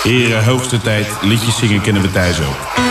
Heren, hoogste tijd. Liedjes zingen kennen we thuis ook.